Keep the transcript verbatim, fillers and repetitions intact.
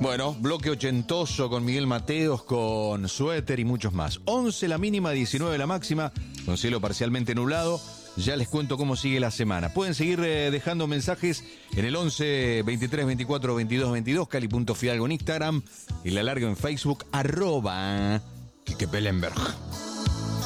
Bueno, bloque ochentoso con Miguel Mateos, con Suéter y muchos más. once la mínima, diecinueve la máxima, con cielo parcialmente nublado. Ya les cuento cómo sigue la semana. Pueden seguir eh, dejando mensajes en el once, veintitrés, veinticuatro, veintidós, veintidós, cali.fidalgo en Instagram y la largo en Facebook, arroba Quique Pellenberg.